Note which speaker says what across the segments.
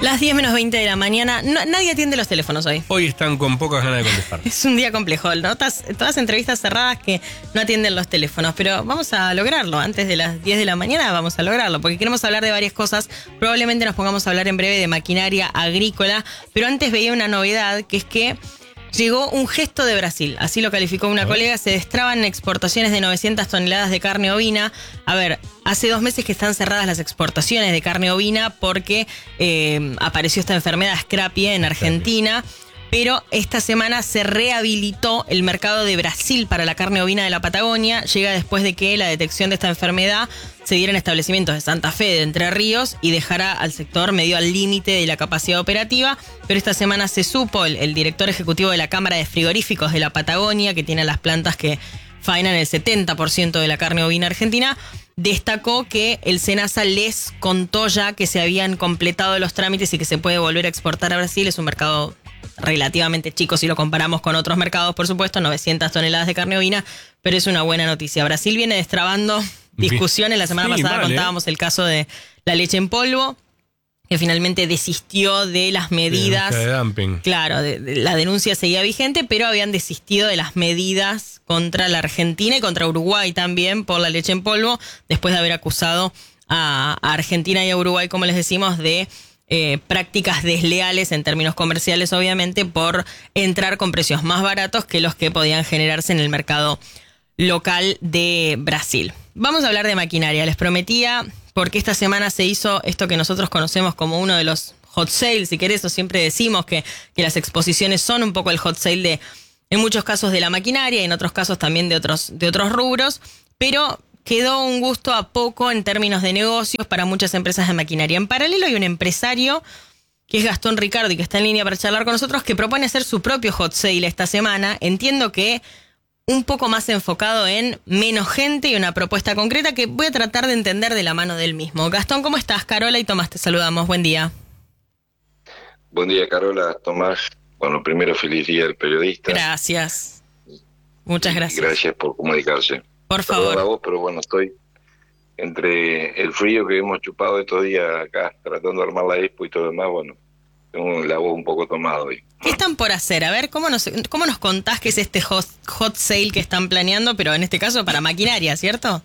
Speaker 1: Las 10 menos 20 de la mañana. Nadie atiende los teléfonos hoy.
Speaker 2: Hoy están con pocas ganas de contestar.
Speaker 1: Es un día complejo, ¿no? Todas entrevistas cerradas que no atienden los teléfonos. Pero vamos a lograrlo. Antes de las 10 de la mañana vamos a lograrlo. Porque queremos hablar de varias cosas. Probablemente nos pongamos a hablar en breve de maquinaria agrícola. Pero antes veía una novedad, que es que llegó un gesto de Brasil, así lo calificó una colega. Se destraban exportaciones de 900 toneladas de carne ovina. A ver, hace 2 meses que están cerradas las exportaciones de carne ovina porque apareció esta enfermedad Scrapie en Argentina. Pero esta semana se rehabilitó el mercado de Brasil para la carne ovina de la Patagonia. Llega después de que la detección de esta enfermedad se diera en establecimientos de Santa Fe, de Entre Ríos, y dejara al sector medio al límite de la capacidad operativa. Pero esta semana se supo, el director ejecutivo de la Cámara de Frigoríficos de la Patagonia, que tiene las plantas que faenan el 70% de la carne ovina argentina, destacó que el SENASA les contó ya que se habían completado los trámites y que se puede volver a exportar a Brasil. Es un mercado relativamente chico si lo comparamos con otros mercados, por supuesto, 900 toneladas de carne ovina, pero es una buena noticia. Brasil viene destrabando discusiones. La semana pasada contábamos el caso de la leche en polvo, que finalmente desistió de las medidas.
Speaker 2: De dumping.
Speaker 1: Claro, la denuncia seguía vigente, pero habían desistido de las medidas contra la Argentina y contra Uruguay también por la leche en polvo, después de haber acusado a Argentina y a Uruguay, como les decimos, de prácticas desleales en términos comerciales, obviamente, por entrar con precios más baratos que los que podían generarse en el mercado local de Brasil. Vamos a hablar de maquinaria, les prometía, porque esta semana se hizo esto que nosotros conocemos como uno de los hot sales, si querés, o siempre decimos que las exposiciones son un poco el hot sale de, en muchos casos, de la maquinaria y en otros casos también de otros rubros, pero quedó un gusto a poco en términos de negocios para muchas empresas de maquinaria. En paralelo hay un empresario, que es Gastón Ricardi, que está en línea para charlar con nosotros, que propone hacer su propio hot sale esta semana. Entiendo que un poco más enfocado en menos gente y una propuesta concreta que voy a tratar de entender de la mano del mismo. Gastón, ¿cómo estás? Carola y Tomás, te saludamos. Buen día.
Speaker 3: Buen día, Carola, Tomás. Bueno, primero, feliz día del periodista.
Speaker 1: Gracias. Muchas gracias.
Speaker 3: Gracias por comunicarse.
Speaker 1: Por favor.
Speaker 3: Perdón a vos, pero bueno, estoy entre el frío que hemos chupado estos días acá, tratando de armar la expo y todo lo demás, bueno, tengo la voz un poco tomada hoy.
Speaker 1: ¿Qué están por hacer? A ver, ¿cómo nos contás qué es este hot sale que están planeando, pero en este caso para maquinaria, ¿cierto?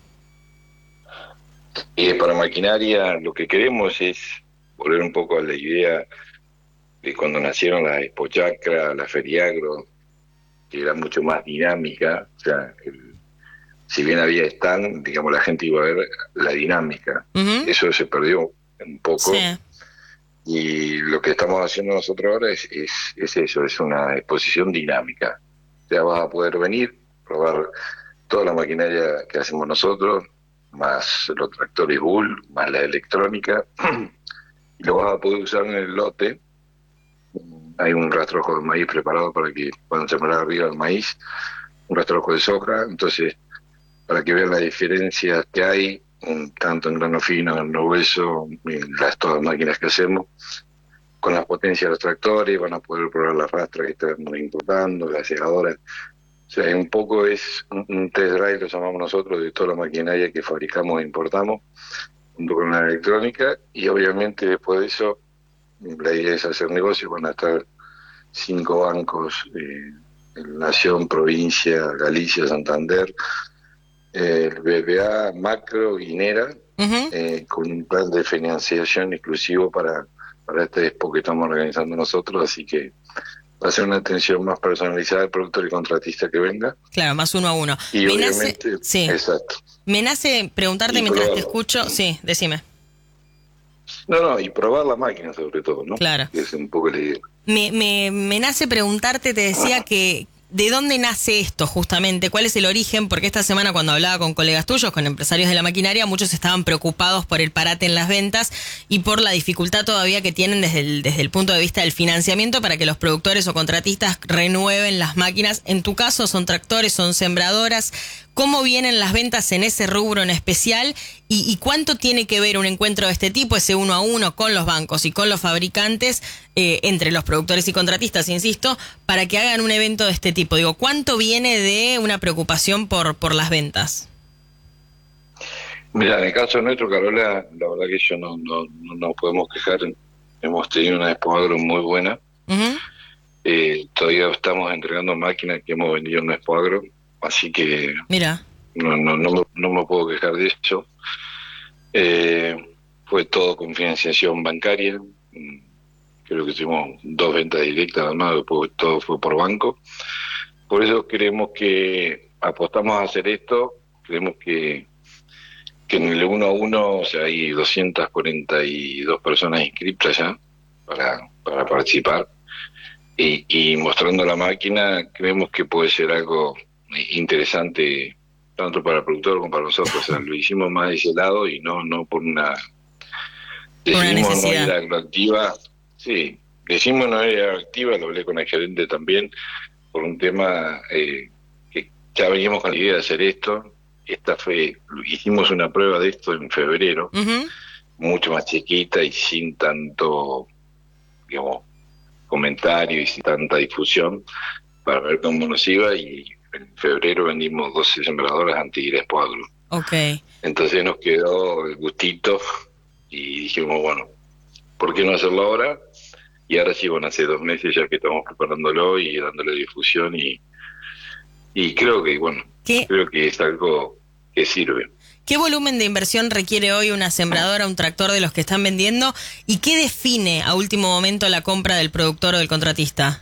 Speaker 3: Para maquinaria lo que queremos es volver un poco a la idea de cuando nacieron la Expo Chacra, la Feriagro, que era mucho más dinámica. O sea, si bien había stand, digamos, la gente iba a ver la dinámica. Uh-huh. Eso se perdió un poco. Sí. Y lo que estamos haciendo nosotros ahora es eso, es una exposición dinámica. Ya vas a poder venir, probar toda la maquinaria que hacemos nosotros, más los tractores Bull, más la electrónica, y lo vas a poder usar en el lote. Hay un rastrojo de maíz preparado para que cuando se muera arriba el maíz, un rastrojo de soja, entonces para que vean las diferencias que hay, tanto en grano fino, en grano grueso, en todas las máquinas que hacemos, con la potencia de los tractores. Van a poder probar la rastra que estamos importando, la segadora. O sea, un poco es un test drive, lo llamamos nosotros, de toda la maquinaria que fabricamos e importamos, junto con la electrónica, y obviamente después de eso, la idea es hacer negocios. Van a estar 5 bancos, Nación, Provincia, Galicia, Santander, el BBA, Macro, Guinera, uh-huh, con un plan de financiación exclusivo para este expo que estamos organizando nosotros, así que va a ser una atención más personalizada al productor y contratista que venga.
Speaker 1: Claro, más 1 a 1.
Speaker 3: Y obviamente,
Speaker 1: sí. Exacto. Me nace preguntarte mientras te escucho, sí, decime.
Speaker 3: No, y probar la máquina sobre todo, ¿no?
Speaker 1: Claro.
Speaker 3: Que es un poco la idea.
Speaker 1: Me nace preguntarte, te decía que ¿de dónde nace esto justamente? ¿Cuál es el origen? Porque esta semana cuando hablaba con colegas tuyos, con empresarios de la maquinaria, muchos estaban preocupados por el parate en las ventas y por la dificultad todavía que tienen desde el punto de vista del financiamiento para que los productores o contratistas renueven las máquinas. En tu caso, ¿son tractores, son sembradoras? ¿Cómo vienen las ventas en ese rubro en especial? ¿Y cuánto tiene que ver un encuentro de este tipo, ese 1 a 1 con los bancos y con los fabricantes, entre los productores y contratistas, insisto, para que hagan un evento de este tipo? Digo, ¿cuánto viene de una preocupación por las ventas?
Speaker 3: Mira, en el caso nuestro, Carola, la verdad que yo no podemos quejar hemos tenido una Expo Agro muy buena.
Speaker 1: Ujú.
Speaker 3: Todavía estamos entregando máquinas que hemos vendido en Expo Agro, así que
Speaker 1: Mira,
Speaker 3: no me puedo quejar de eso. Eh, Fue todo con financiación bancaria. Creo que hicimos 2 ventas directas, además, después todo fue por banco. Por eso creemos que apostamos a hacer esto. Creemos que en el 1 a 1, o sea, hay 242 personas inscritas ya para participar. Y mostrando la máquina, creemos que puede ser algo interesante tanto para el productor como para nosotros. O sea, lo hicimos más de ese lado y no por una...
Speaker 1: por una
Speaker 3: Decidimos no ir
Speaker 1: necesidad.
Speaker 3: a agroactiva. Sí, decimos no ir a agroactiva, lo hablé con el gerente también, por un tema que ya veníamos con la idea de hacer esto. Hicimos una prueba de esto en febrero,
Speaker 1: Ujú.
Speaker 3: mucho más chiquita y sin tanto, digamos, comentario y sin tanta difusión, para ver cómo nos iba, y en febrero vendimos 12 sembradoras anti-Expo Agro.
Speaker 1: Ok.
Speaker 3: Entonces nos quedó el gustito y dijimos, bueno, ¿por qué no hacerlo ahora? Y ahora sí, bueno, hace 2 meses ya que estamos preparándolo y dándole difusión y creo que, bueno,
Speaker 1: ¿Qué,
Speaker 3: creo que es algo que sirve.
Speaker 1: ¿Qué volumen de inversión requiere hoy una sembradora, un tractor de los que están vendiendo? ¿Y qué define a último momento la compra del productor o del contratista?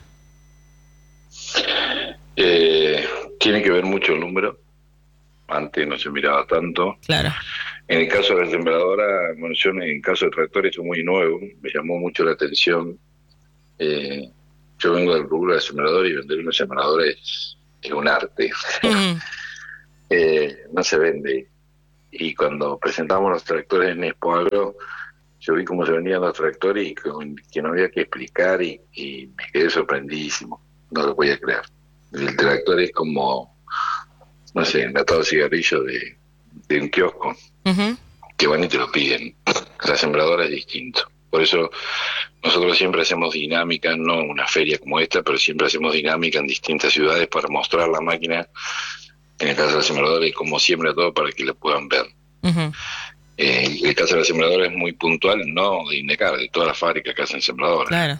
Speaker 3: Tiene que ver mucho el número. Antes no se miraba tanto.
Speaker 1: Claro.
Speaker 3: En el caso de la sembradora, bueno, yo en el caso de tractores es muy nuevo, me llamó mucho la atención. Eh, yo vengo del rubro de sembrador y vender una sembradora es un arte.
Speaker 1: Ujú.
Speaker 3: No se vende. Y cuando presentamos los tractores en Expo Agro, yo vi cómo se vendían los tractores y que no había que explicar y me quedé sorprendidísimo. No lo podía creer. El tractor es como, no sé, un atado de cigarrillo de un kiosco,
Speaker 1: Ujú.
Speaker 3: que van y te lo piden. La sembradora es distinto. Por eso nosotros siempre hacemos dinámica, no una feria como esta, pero siempre hacemos dinámica en distintas ciudades para mostrar la máquina, en el caso de la sembradora, y como siempre todo para que la puedan ver.
Speaker 1: Ujú.
Speaker 3: El caso de la sembradora es muy puntual, no de Indecar, de todas las fábricas que hacen sembradoras.
Speaker 1: Claro.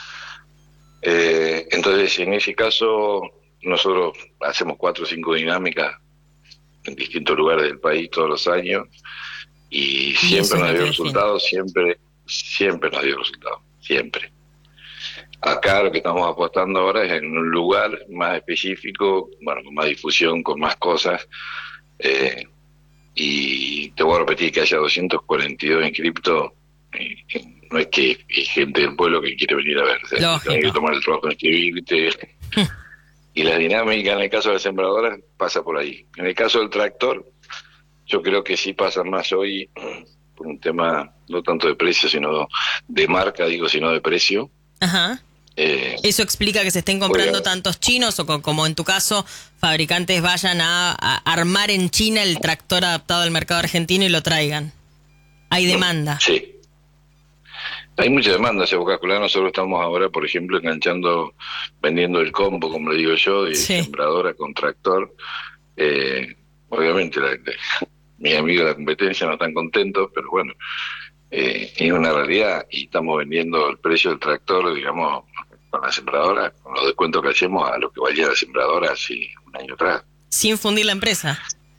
Speaker 3: Entonces, en ese caso, nosotros hacemos 4 o 5 dinámicas en distintos lugares del país todos los años y
Speaker 1: Y eso
Speaker 3: siempre
Speaker 1: es
Speaker 3: nos
Speaker 1: lo que
Speaker 3: dio
Speaker 1: define.
Speaker 3: resultados, siempre nos dio resultados, siempre. Acá lo que estamos apostando ahora es en un lugar más específico, bueno, con más difusión, con más cosas, y te voy a repetir que haya 242 inscriptos, no es que hay gente del pueblo que quiere venir a ver, o sea, tienen que
Speaker 1: Lógico.
Speaker 3: tomar el trabajo de inscribirte. Y la dinámica en el caso de la sembradora pasa por ahí. En el caso del tractor, yo creo que sí pasa más hoy por un tema no tanto de precio, sino de marca, digo, sino de precio.
Speaker 1: Ajá.
Speaker 3: Eh,
Speaker 1: ¿Eso explica que se estén comprando
Speaker 3: Oiga.
Speaker 1: tantos chinos o como en tu caso, fabricantes vayan a armar en China el tractor adaptado al mercado argentino y lo traigan? Hay demanda.
Speaker 3: Sí. Hay mucha demanda hacia Boca. Nosotros estamos ahora, por ejemplo, vendiendo el combo, como le digo yo, de
Speaker 1: Sí.
Speaker 3: sembradora con tractor. Obviamente, mis amigos de la competencia no están contentos, pero bueno, es una realidad y estamos vendiendo el precio del tractor, digamos, con la sembradora, con los descuentos que hacemos a lo que valía la sembradora hace un año atrás.
Speaker 1: Sin fundir la empresa.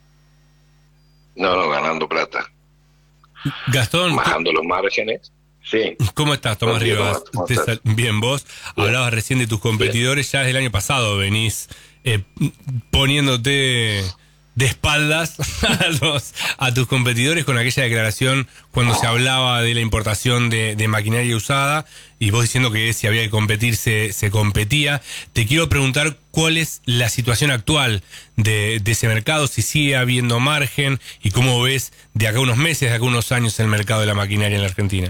Speaker 3: No, ganando plata,
Speaker 2: Gastón,
Speaker 3: bajando los márgenes. Sí.
Speaker 2: ¿cómo estás, Tomás
Speaker 3: Buen día,
Speaker 2: Rivas?
Speaker 3: ¿cómo estás?
Speaker 2: Bien, vos
Speaker 3: Bien.
Speaker 2: hablabas recién de tus competidores, ya desde el año pasado venís poniéndote de espaldas a tus competidores con aquella declaración cuando se hablaba de la importación de maquinaria usada y vos diciendo que si había que competir se competía. Te quiero preguntar cuál es la situación actual de ese mercado, si sigue habiendo margen y cómo ves de acá a unos meses, de acá a unos años el mercado de la maquinaria en la Argentina.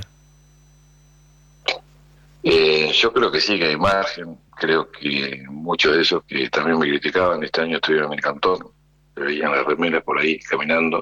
Speaker 3: Yo creo que sí, que hay margen. Creo que muchos de esos que también me criticaban este año estuvieron en el cantón, se veían las remeras por ahí caminando.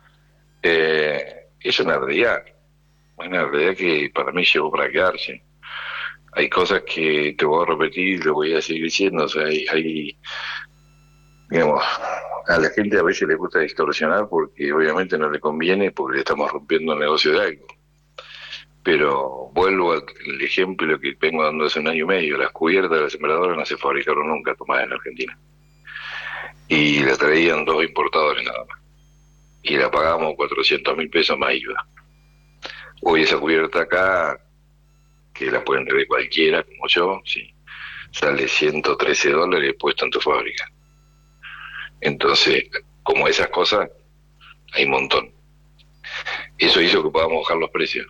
Speaker 3: Es una realidad que para mí llegó para quedarse. Hay cosas que te voy a repetir y lo voy a seguir diciendo. O sea, digamos, a la gente a veces le gusta distorsionar porque obviamente no le conviene porque le estamos rompiendo el negocio de algo. Pero vuelvo al ejemplo que vengo dando hace 1 año y medio. Las cubiertas de la sembradora no se fabricaron nunca tomadas en Argentina. Y la traían 2 importadores nada más. Y la pagamos 400.000 pesos más IVA. Hoy esa cubierta acá, que la pueden traer cualquiera, como yo, sí, sale $113 puesto en tu fábrica. Entonces, como esas cosas, hay un montón. Eso hizo que podamos bajar los precios.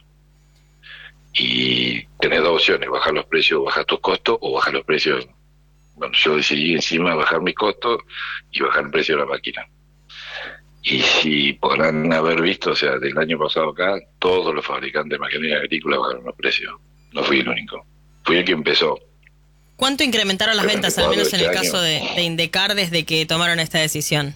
Speaker 3: Y tenés 2 opciones: bajar los precios, bajar tus costos, o bajar los precios. Bueno, yo decidí encima bajar mis costos y bajar el precio de la máquina. Y si podrán haber visto, o sea, del año pasado acá, todos los fabricantes de maquinaria agrícola bajaron los precios. No fui el único. Fui el que empezó.
Speaker 1: ¿Cuánto incrementaron las ventas, al menos en el caso de Indecar, desde que tomaron esta decisión?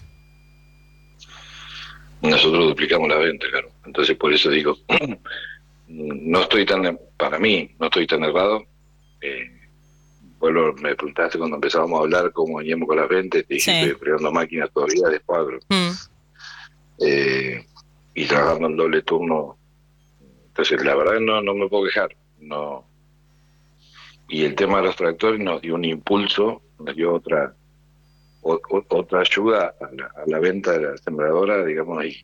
Speaker 3: Nosotros duplicamos la venta, claro. Entonces, por eso digo, no estoy tan, para mí, no estoy tan errado. Bueno, me preguntaste cuando empezábamos a hablar cómo veníamos con las ventas, te dije que estoy creando máquinas todavía de escuadro. Y trabajando en doble turno. Entonces, la verdad no me puedo quejar. No. Y el tema de los tractores nos dio un impulso, nos dio otra ayuda a la venta de la sembradora, digamos, ahí.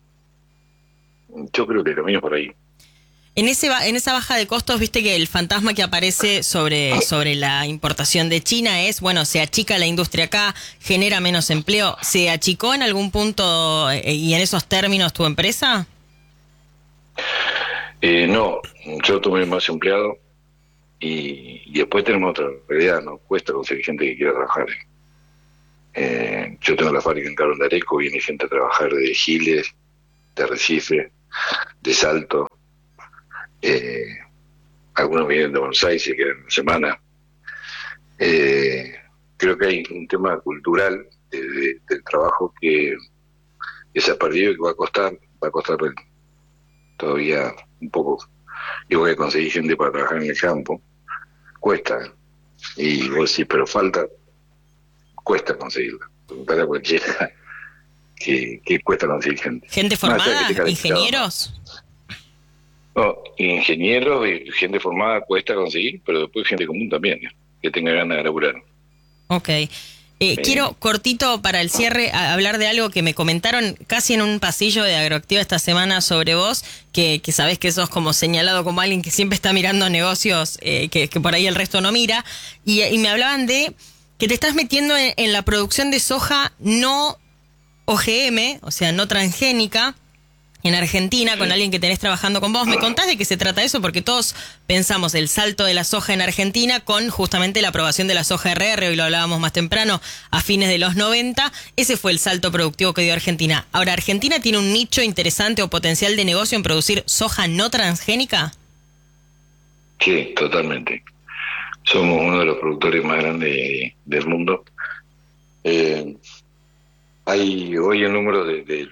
Speaker 3: Yo creo que lo mío por ahí.
Speaker 1: En esa baja de costos, viste que el fantasma que aparece sobre la importación de China es, bueno, se achica la industria acá, genera menos empleo. ¿Se achicó en algún punto y en esos términos tu empresa?
Speaker 3: No, yo tomé más empleado y después tenemos otra realidad, ¿no? Cuesta conseguir gente que quiera trabajar. Yo tengo la fábrica en Carón de Areco, viene gente a trabajar de Giles, de Recife, de Salto. Algunos vienen de Buenos Aires y se quedan una semana. Creo que hay un tema cultural del trabajo que se ha perdido y que va a costar todavía un poco. Yo voy a conseguir gente para trabajar en el campo, cuesta, y vos decís, pero cuesta conseguirla. Preguntarle a cualquiera que cuesta conseguir gente.
Speaker 1: ¿Gente formada? ¿Ingenieros?
Speaker 3: No, ingenieros y gente formada cuesta conseguir, pero después gente común también, que tenga ganas de laburar.
Speaker 1: Ok. Quiero, cortito para el cierre, hablar de algo que me comentaron casi en un pasillo de Agroactiva esta semana sobre vos, que sabés que sos como señalado como alguien que siempre está mirando negocios que por ahí el resto no mira, y me hablaban de que te estás metiendo en la producción de soja no OGM, o sea, no transgénica, en Argentina, con alguien que tenés trabajando con vos. ¿Me contás de qué se trata eso? Porque todos pensamos el salto de la soja en Argentina con justamente la aprobación de la soja RR, hoy lo hablábamos más temprano, a fines de los 90. Ese fue el salto productivo que dio Argentina. Ahora, ¿Argentina tiene un nicho interesante o potencial de negocio en producir soja no transgénica?
Speaker 3: Sí, totalmente. Somos uno de los productores más grandes del mundo. Hay hoy el número de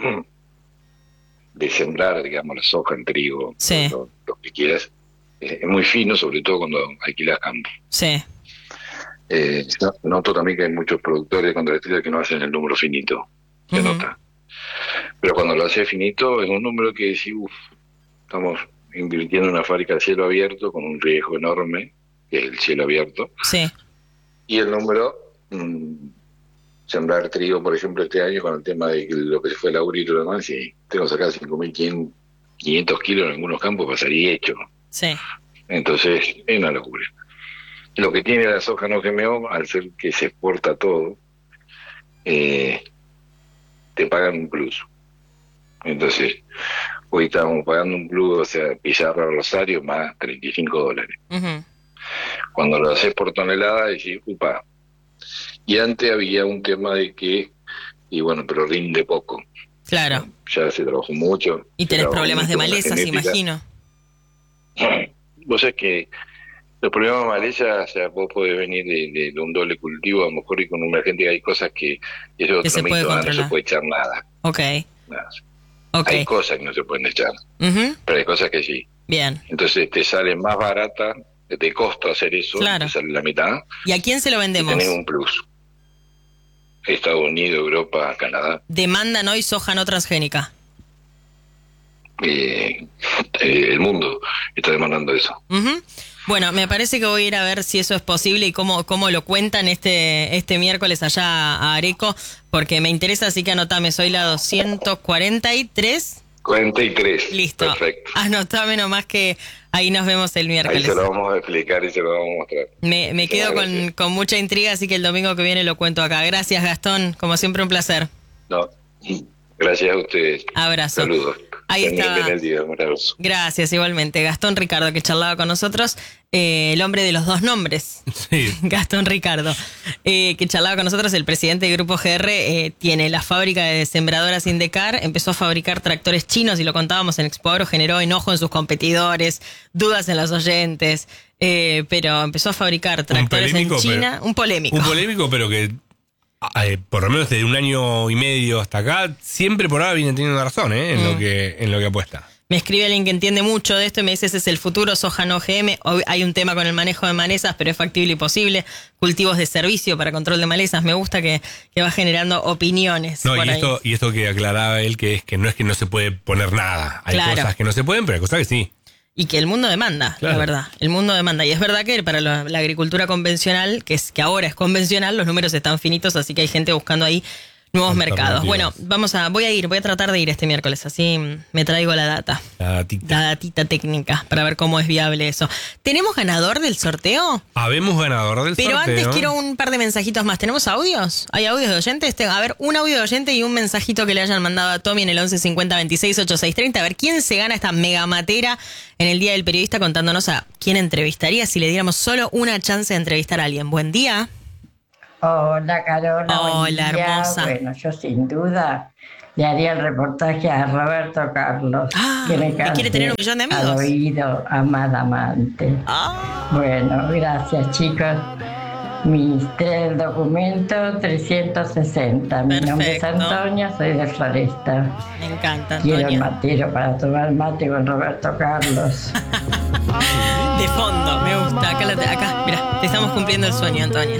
Speaker 3: sembrar, digamos, la soja, el trigo,
Speaker 1: sí,
Speaker 3: lo que quieras, es muy fino, sobre todo cuando alquilas campo.
Speaker 1: Sí.
Speaker 3: Noto también que hay muchos productores con electricidad que no hacen el número finito, se nota. Pero cuando lo hace finito, es un número que decís, estamos invirtiendo en una fábrica de cielo abierto con un riesgo enorme, que es el cielo abierto.
Speaker 1: Sí.
Speaker 3: Y el número... sembrar trigo, por ejemplo, este año con el tema de lo que se fue el auri y lo demás, y tengo que sacar 5.500 kilos en algunos campos para salir hecho.
Speaker 1: Sí.
Speaker 3: Entonces, es una locura. Lo que tiene la soja no GMO, al ser que se exporta todo, te pagan un plus. Entonces, hoy estamos pagando un plus, o sea, Pizarra Rosario más $35. Cuando lo haces por tonelada, decís, upa. Y antes había un tema de que, y bueno, pero rinde poco.
Speaker 1: Claro.
Speaker 3: Ya se trabajó mucho.
Speaker 1: Y tenés problemas de malezas, imagino.
Speaker 3: Vos sabés que los problemas de maleza, o sea, vos podés venir de un doble cultivo, a lo mejor y con una gente hay cosas que es otro
Speaker 1: se puede
Speaker 3: mito,
Speaker 1: controlar.
Speaker 3: no se puede echar nada.
Speaker 1: Ok.
Speaker 3: Nada.
Speaker 1: Okay.
Speaker 3: Hay cosas que no se pueden echar, pero hay cosas que sí.
Speaker 1: Bien.
Speaker 3: Entonces te sale más barata, de costo hacer eso,
Speaker 1: claro,
Speaker 3: te sale la mitad.
Speaker 1: ¿Y a quién se lo vendemos?
Speaker 3: Tenés un plus. Estados Unidos, Europa, Canadá.
Speaker 1: ¿Demandan hoy soja no transgénica?
Speaker 3: el mundo está demandando eso.
Speaker 1: Ujú. Bueno, me parece que voy a ir a ver si eso es posible y cómo lo cuentan este miércoles allá a Areco, porque me interesa, así que anotame, soy la 243.
Speaker 3: 43.
Speaker 1: Listo.
Speaker 3: Perfecto.
Speaker 1: Anotame nomás que ahí nos vemos el miércoles.
Speaker 3: Ahí se lo vamos a explicar y se lo vamos a mostrar.
Speaker 1: Me quedo con mucha intriga, así que el domingo que viene lo cuento acá. Gracias, Gastón. Como siempre, un placer.
Speaker 3: No, gracias a ustedes.
Speaker 1: Abrazo.
Speaker 3: Saludos.
Speaker 1: Ahí está.
Speaker 3: En el día, un abrazo.
Speaker 1: Gracias, igualmente. Gastón Ricardo, que charlaba con nosotros, el hombre de los dos nombres.
Speaker 2: Sí.
Speaker 1: Gastón Ricardo, que charlaba con nosotros, el presidente del Grupo GR, tiene la fábrica de sembradoras Indecar, empezó a fabricar tractores chinos y lo contábamos en Expo Agro, generó enojo en sus competidores, dudas en los oyentes, pero empezó a fabricar tractores en China. Un polémico,
Speaker 2: pero que por lo menos desde un año y medio hasta acá, siempre por ahora viene teniendo razón en lo que apuesta.
Speaker 1: Me escribe alguien que entiende mucho de esto y me dice: ese es el futuro, soja no OGM. Hoy hay un tema con el manejo de malezas, pero es factible y posible. Cultivos de servicio para control de malezas. Me gusta que va generando opiniones.
Speaker 2: No,
Speaker 1: por ahí.
Speaker 2: Y esto que aclaraba él, que es que no se puede poner nada. Hay cosas que no se pueden, pero hay cosas que sí.
Speaker 1: Y que el mundo demanda, claro. La verdad. El mundo demanda. Y es verdad que para la agricultura convencional, que ahora es convencional, los números están finitos, así que hay gente buscando ahí nuevos mercados. Bueno, voy a tratar de ir este miércoles, así me traigo la data. La datita técnica, para ver cómo es viable eso. ¿Tenemos ganador del sorteo?
Speaker 2: Habemos ganador del sorteo.
Speaker 1: Pero antes quiero un par de mensajitos más. ¿Tenemos audios? ¿Hay audios de oyentes? A ver, un audio de oyente y un mensajito que le hayan mandado a Tommy en el 11 50 26 86 30. A ver, ¿quién se gana esta megamatera en el Día del Periodista contándonos a quién entrevistaría si le diéramos solo una chance de entrevistar a alguien? Buen día.
Speaker 4: Hola, Carola.
Speaker 1: Hola, hermosa.
Speaker 4: Bueno, yo sin duda le haría el reportaje a Roberto Carlos.
Speaker 1: Que me quiere tener 1 millón de amigos.
Speaker 4: Al oído, amada amante. Bueno, gracias, chicos. Mis 3 documentos, 360. Mi nombre es Antonia, soy de Floresta.
Speaker 1: Me encanta, Antonia.
Speaker 4: Quiero el matero para tomar mate con Roberto Carlos.
Speaker 1: De fondo, me gusta. Acá, mira, te estamos cumpliendo el sueño, Antonia.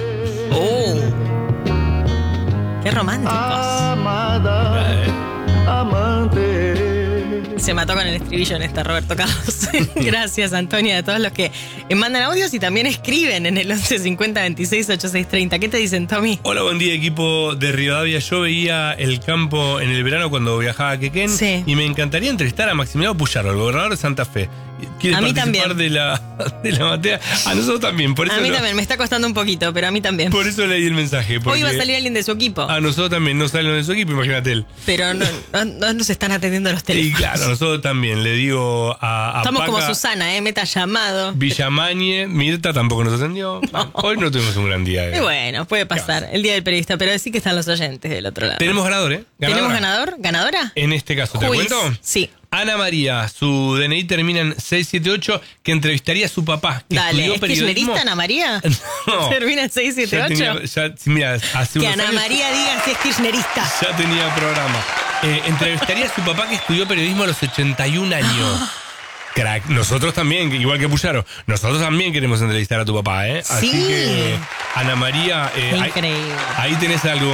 Speaker 1: ¡Qué románticos!
Speaker 5: Amada, amante.
Speaker 1: Se mató con el estribillo en esta, Roberto Carlos. Gracias, Antonia, a todos los que mandan audios y también escriben en el 11 50 26 86 30. ¿Qué te dicen, Tommy?
Speaker 2: Hola, buen día, equipo de Rivadavia. Yo veía el campo en el verano cuando viajaba a Quequén y me encantaría entrevistar a Maximiliano Puyaro, el gobernador de Santa Fe. ¿Quiere
Speaker 1: a mí
Speaker 2: participar
Speaker 1: también.
Speaker 2: de la matea? A nosotros también. Por eso
Speaker 1: a mí también, me está costando un poquito, pero a mí también.
Speaker 2: Por eso leí el mensaje.
Speaker 1: Hoy va a salir alguien de su equipo.
Speaker 2: A nosotros también, no salen de su equipo, imagínate él.
Speaker 1: Pero no nos están atendiendo los teléfonos.
Speaker 2: Y claro, nosotros también. Le digo a
Speaker 1: Estamos
Speaker 2: Paca,
Speaker 1: como Susana, meta llamado.
Speaker 2: Villamañe, Mirta tampoco nos atendió. No. Hoy no tuvimos un gran día.
Speaker 1: Y bueno, puede pasar. El Día del Periodista, pero sí que están los oyentes del otro lado.
Speaker 2: Tenemos ganador, ¿eh?
Speaker 1: ¿Tenemos ganador? ¿Ganadora?
Speaker 2: En este caso, ¿te cuento?
Speaker 1: Sí.
Speaker 2: Ana María, su DNI termina en 678, que entrevistaría a su papá, que estudió
Speaker 1: ¿es
Speaker 2: periodismo.
Speaker 1: kirchnerista Ana María?
Speaker 2: No.
Speaker 1: ¿Termina en 678?
Speaker 2: Mira, hace
Speaker 1: que
Speaker 2: unos
Speaker 1: Ana
Speaker 2: años
Speaker 1: María diga si es kirchnerista.
Speaker 2: ya tenía programa. Entrevistaría a su papá, que estudió periodismo a los 81 años. Crack, nosotros también, igual que Puyaro, nosotros también queremos entrevistar a tu papá, ¿eh? Así que, Ana María,
Speaker 1: increíble.
Speaker 2: Ahí tenés algo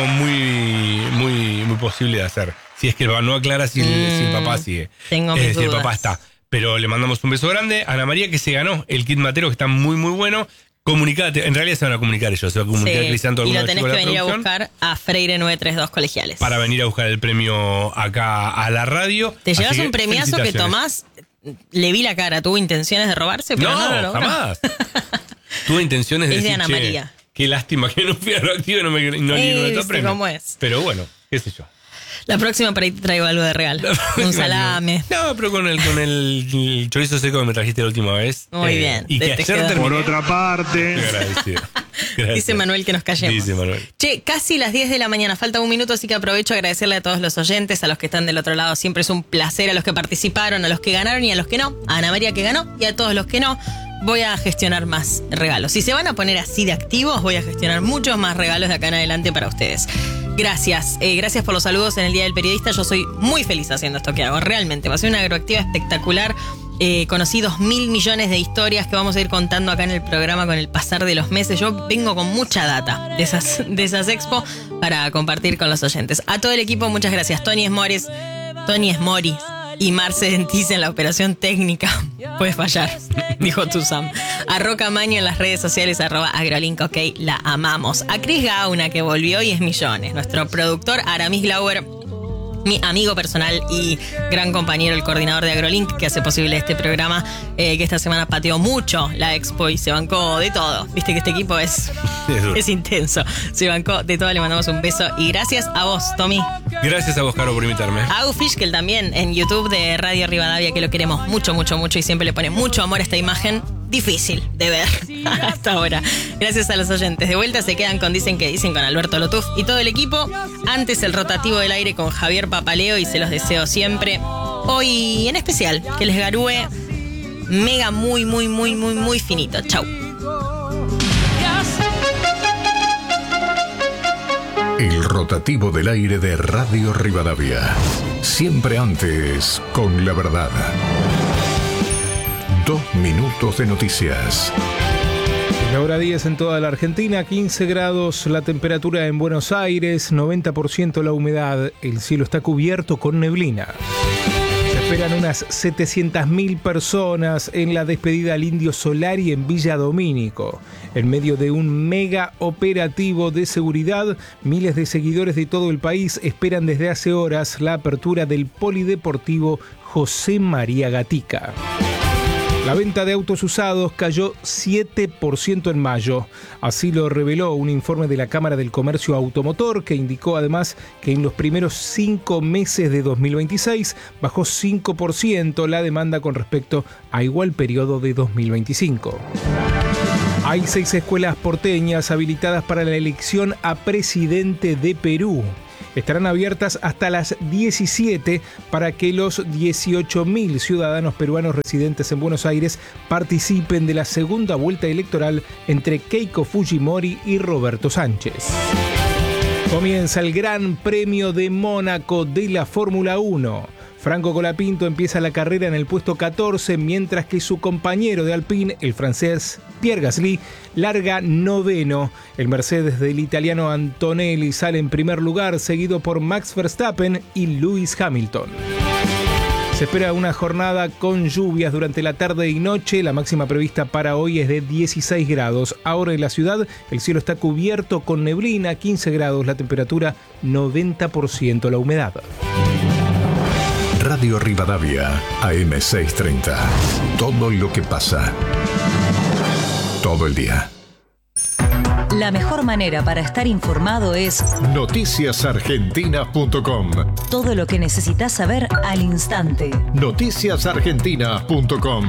Speaker 2: muy posible de hacer. Si es que no aclara si el papá sigue.
Speaker 1: Tengo mis
Speaker 2: si el
Speaker 1: dudas.
Speaker 2: papá está. Pero le mandamos un beso grande. Ana María, que se ganó el kit matero, que está muy bueno. Comunicate, en realidad se van a comunicar ellos, se va a comunicar Crisanto,
Speaker 1: y
Speaker 2: alguno
Speaker 1: lo
Speaker 2: de los
Speaker 1: tenés
Speaker 2: chicos
Speaker 1: que
Speaker 2: de la
Speaker 1: venir a
Speaker 2: producción,
Speaker 1: buscar a Freire 932 Colegiales.
Speaker 2: para venir a buscar el premio acá a la radio.
Speaker 1: Te llevas
Speaker 2: Así
Speaker 1: un premiazo que Tomás le vi la cara, tuvo intenciones de robarse, pero no lo logró.
Speaker 2: Jamás. Tuve intenciones de
Speaker 1: Es de
Speaker 2: decir,
Speaker 1: Ana María.
Speaker 2: Qué lástima que no fui a lo activo y no
Speaker 1: ¿Viste
Speaker 2: premio.
Speaker 1: cómo es?
Speaker 2: Pero bueno, qué sé yo.
Speaker 1: La próxima por ahí te traigo algo de regalo. Un salame.
Speaker 2: No, pero con el chorizo seco que me trajiste la última vez.
Speaker 1: Muy bien.
Speaker 2: Y que ayer terminé.
Speaker 5: Por otra parte.
Speaker 2: Agradecido. Gracias.
Speaker 1: Dice Manuel que nos callemos.
Speaker 2: Dice Manuel.
Speaker 1: Che, casi las 10 de la mañana, falta un minuto, así que aprovecho a agradecerle a todos los oyentes, a los que están del otro lado, siempre es un placer, a los que participaron, a los que ganaron y a los que no, a Ana María que ganó y a todos los que no. Voy a gestionar más regalos. Si se van a poner así de activos, voy a gestionar muchos más regalos de acá en adelante para ustedes. Gracias. Gracias por los saludos en el Día del Periodista. Yo soy muy feliz haciendo esto que hago. Realmente. Va a ser una agroactiva espectacular. Conocí 2.000 millones de historias que vamos a ir contando acá en el programa con el pasar de los meses. Yo vengo con mucha data de esas expo para compartir con los oyentes. A todo el equipo, muchas gracias. Tony Esmoris. y Marce Dentice en la operación técnica. Puede fallar, dijo Tuzam. A Roca Maño en las redes sociales, @agrolink, ok, la amamos. A Cris Gauna, que volvió y es millones. Nuestro productor Aramis Glauber, mi amigo personal y gran compañero, el coordinador de AgroLink, que hace posible este programa, que esta semana pateó mucho la Expo y se bancó de todo. Viste que este equipo es intenso. Se bancó de todo, le mandamos un beso. Y gracias a vos, Tommy.
Speaker 2: Gracias a vos, Caro, por invitarme.
Speaker 1: A Agus Fischkel también, en YouTube de Radio Rivadavia, que lo queremos mucho, mucho, mucho y siempre le pone mucho amor a esta imagen difícil de ver hasta ahora. Gracias a los oyentes. De vuelta se quedan con Dicen que Dicen con Alberto Lotuf y todo el equipo. Antes el rotativo del aire con Javier Papaleo y se los deseo siempre. Hoy en especial, que les garúe mega muy, muy, muy, muy, muy finito. Chau.
Speaker 6: El rotativo del aire de Radio Rivadavia. Siempre antes con la verdad. 2 minutos de noticias.
Speaker 7: La hora 10 en toda la Argentina, 15 grados la temperatura en Buenos Aires, 90% la humedad, el cielo está cubierto con neblina. Se esperan unas 700.000 personas en la despedida al Indio Solari en Villa Domínico. En medio de un mega operativo de seguridad, miles de seguidores de todo el país esperan desde hace horas la apertura del polideportivo José María Gatica. La venta de autos usados cayó 7% en mayo. Así lo reveló un informe de la Cámara del Comercio Automotor, que indicó además que en los primeros 5 meses de 2026 bajó 5% la demanda con respecto a igual periodo de 2025. Hay 6 escuelas porteñas habilitadas para la elección a presidente de Perú. Estarán abiertas hasta las 17 para que los 18.000 ciudadanos peruanos residentes en Buenos Aires participen de la segunda vuelta electoral entre Keiko Fujimori y Roberto Sánchez. Comienza el Gran Premio de Mónaco de la Fórmula 1. Franco Colapinto empieza la carrera en el puesto 14, mientras que su compañero de Alpine, el francés Pierre Gasly, larga noveno. El Mercedes del italiano Antonelli sale en primer lugar, seguido por Max Verstappen y Lewis Hamilton. Se espera una jornada con lluvias durante la tarde y noche. La máxima prevista para hoy es de 16 grados. Ahora en la ciudad el cielo está cubierto con neblina, 15 grados la temperatura, 90% la humedad.
Speaker 6: Radio Rivadavia, AM630. Todo lo que pasa. Todo el día.
Speaker 8: La mejor manera para estar informado es
Speaker 6: noticiasargentina.com.
Speaker 8: Todo lo que necesitas saber al instante.
Speaker 6: Noticiasargentina.com.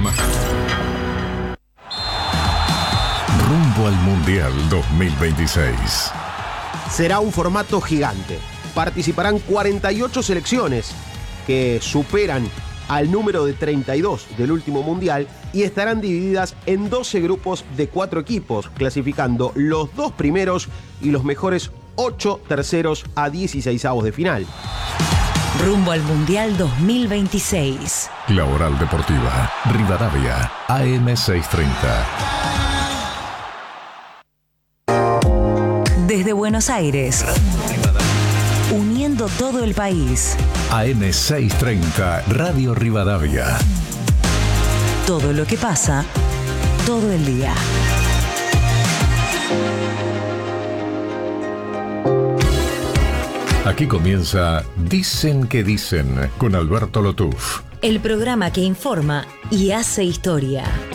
Speaker 6: Rumbo al Mundial 2026.
Speaker 9: Será un formato gigante. Participarán 48 selecciones que superan al número de 32 del último mundial y estarán divididas en 12 grupos de 4 equipos, clasificando los 2 primeros y los mejores 8 terceros a 16avos de final.
Speaker 8: Rumbo al Mundial 2026.
Speaker 6: La Oral Deportiva, Rivadavia, AM630.
Speaker 8: Desde Buenos Aires, uniendo todo el país.
Speaker 6: AM630, Radio Rivadavia.
Speaker 8: Todo lo que pasa, todo el día.
Speaker 6: Aquí comienza Dicen que Dicen con Alberto Lotuf.
Speaker 8: El programa que informa y hace historia.